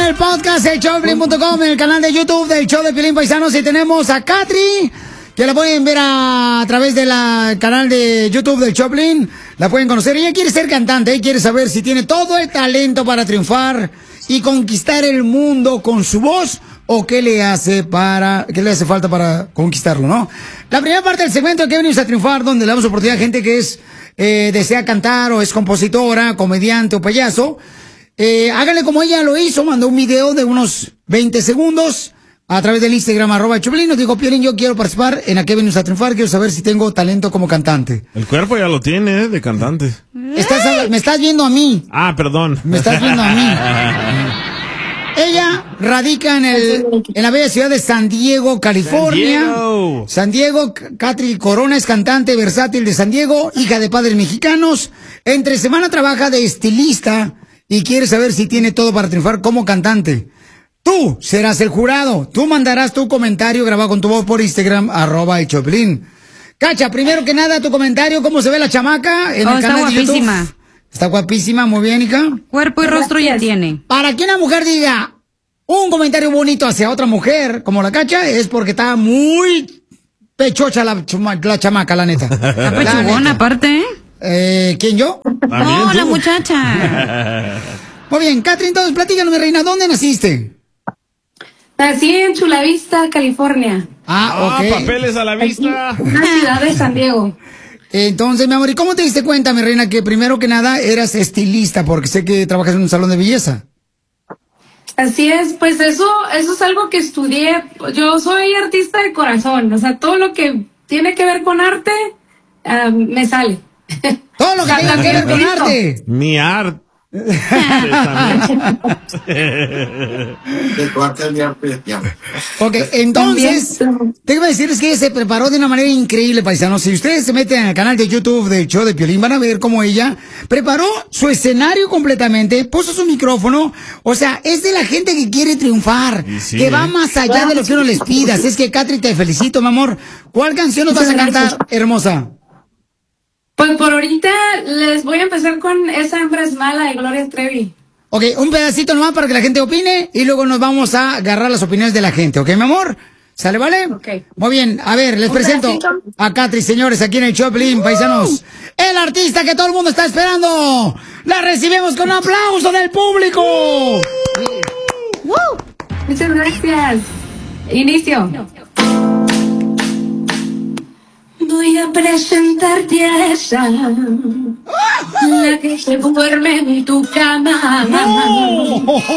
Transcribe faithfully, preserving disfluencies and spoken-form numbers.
el podcast, el show de Piolín punto com, en el canal de YouTube del show de Piolín, paisanos. Y tenemos a Katri, que la pueden ver a, a través del canal de YouTube del Choplin. La pueden conocer. Ella quiere ser cantante, ¿eh? Quiere saber si tiene todo el talento para triunfar y conquistar el mundo con su voz, o qué le hace para, qué le hace falta para conquistarlo, ¿no? La primera parte del segmento de que venimos a triunfar, donde le damos oportunidad a gente que es, eh, desea cantar, o es compositora, comediante o payaso. Eh, háganle como ella lo hizo, mandó un video de unos veinte segundos a través del Instagram, arroba Choplin. Nos dijo: Piolín, yo quiero participar en A qué venimos a triunfar, quiero saber si tengo talento como cantante. El cuerpo ya lo tiene, ¿eh? De cantante. Estás, me estás viendo a mí. Ah, perdón. Me estás viendo a mí. Ella radica en el en la bella ciudad de San Diego, California. San Diego. San Diego. Katri Corona es cantante versátil de San Diego, hija de padres mexicanos. Entre semana trabaja de estilista y quiere saber si tiene todo para triunfar como cantante. Tú serás el jurado. Tú mandarás tu comentario grabado con tu voz por Instagram, arroba el Choplin. Cacha, primero que nada, tu comentario, ¿cómo se ve la chamaca en oh, el canal está de YouTube? guapísima. Está guapísima, muy bien, hija. Cuerpo y rostro ya tiene. Para que una mujer diga un comentario bonito hacia otra mujer, como la Cacha, es porque está muy pechocha la, la chamaca, la neta. Está pechugona, aparte, ¿eh? Eh, ¿Quién, yo? No, la muchacha. Muy bien, Katri, entonces platícanos, mi reina, ¿dónde naciste? Nací en Chula Vista, California. Ah, ok. Ah, papeles a la vista. Una ciudad de San Diego. Entonces, mi amor, ¿y cómo te diste cuenta, mi reina, que primero que nada eras estilista? Porque sé que trabajas en un salón de belleza. Así es, pues eso, eso es algo que estudié. Yo soy artista de corazón, o sea, todo lo que tiene que ver con arte, uh, me sale. Todo lo que tenga que ver con arte. Mi arte. Ok, entonces, tengo que decirles que ella se preparó de una manera increíble, paisanos. Si ustedes se meten en el canal de YouTube del show de Piolín, van a ver cómo ella preparó su escenario completamente, puso su micrófono. O sea, es de la gente que quiere triunfar, sí, que va más allá de lo que uno les pida. Así es que, Katri, te felicito, mi amor. ¿Cuál canción nos vas a cantar, hermosa? Pues por ahorita les voy a empezar con Esa hembra es mala de Gloria Trevi. Ok, un pedacito nomás para que la gente opine y luego nos vamos a agarrar las opiniones de la gente, ¿ok, mi amor? ¿Sale, vale? Ok. Muy bien, a ver, les ¿Un presento pedacito? a Katri, señores, aquí en el Choplin, paisanos. El artista que todo el mundo está esperando. La recibimos con un aplauso del público. ¡Woo! Muchas gracias. Inicio. Voy a presentarte a esa, la que se duerme en tu cama. ¡No!